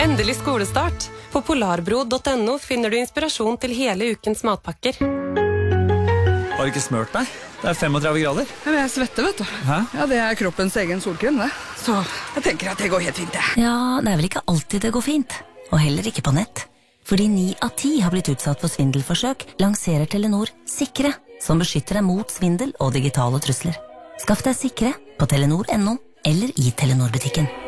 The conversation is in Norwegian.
Endelig skolestart. På polarbro.no finner du inspirasjon til hele ukens matpakker. Har du ikke smørt deg? Det er 35 grader. Ja, jeg svetter, vet du. Hæ? Ja, det er kroppens egen solkrem, det. Så jeg tenker at det går helt fint, det. Ja, det er vel ikke alltid det går fint. Og heller ikke på nett. Fordi 9 av 10 har blitt utsatt for svindelforsøk, lanserer Telenor Sikre, som beskytter deg mot svindel og digitale trusler. Skaff deg Sikre på Telenor.no eller i Telenor-butikken.